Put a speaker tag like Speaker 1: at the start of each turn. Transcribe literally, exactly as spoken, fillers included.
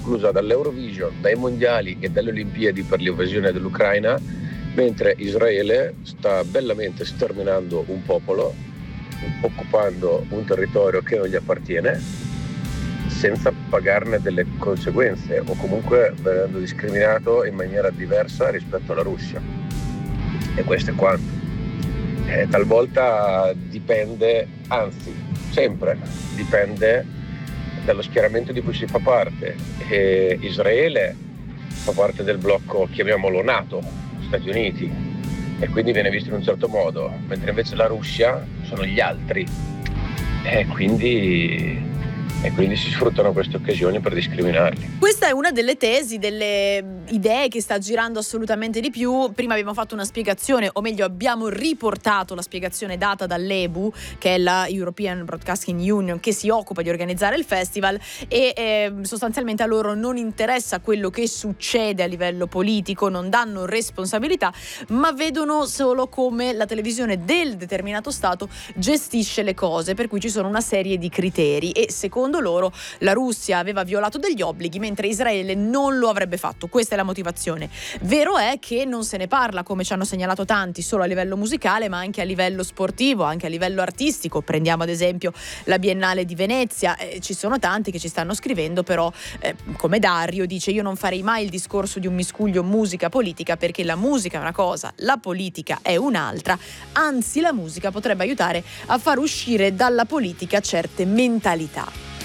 Speaker 1: esclusa dall'Eurovision, dai mondiali e dalle Olimpiadi per l'invasione dell'Ucraina, mentre Israele sta bellamente sterminando un popolo, occupando un territorio che non gli appartiene, senza pagarne delle conseguenze o comunque venendo discriminato in maniera diversa rispetto alla Russia. E questo è quanto. Eh, talvolta dipende, anzi sempre dipende dallo schieramento di cui si fa parte. E Israele fa parte del blocco, chiamiamolo NATO, Stati Uniti, e quindi viene visto in un certo modo, mentre invece la Russia sono gli altri, e quindi, e quindi si sfruttano queste occasioni per discriminarli.
Speaker 2: Questa è una delle tesi, delle idee che sta girando assolutamente di più. Prima abbiamo fatto una spiegazione, o meglio abbiamo riportato la spiegazione data dall'E B U, che è la European Broadcasting Union, che si occupa di organizzare il festival, e eh, sostanzialmente a loro non interessa quello che succede a livello politico, non danno responsabilità, ma vedono solo come la televisione del determinato stato gestisce le cose, per cui ci sono una serie di criteri e secondo loro la Russia aveva violato degli obblighi mentre Israele non lo avrebbe fatto. Questa è la motivazione. Vero è che non se ne parla, come ci hanno segnalato tanti, solo a livello musicale ma anche a livello sportivo, anche a livello artistico. Prendiamo ad esempio la Biennale di Venezia, eh, ci sono tanti che ci stanno scrivendo, però eh, come Dario dice: io non farei mai il discorso di un miscuglio musica-politica, perché la musica è una cosa, la politica è un'altra, anzi la musica potrebbe aiutare a far uscire dalla politica certe mentalità.